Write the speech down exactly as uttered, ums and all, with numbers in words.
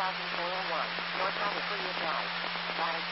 thousand four oh one, North California Drive. Bye.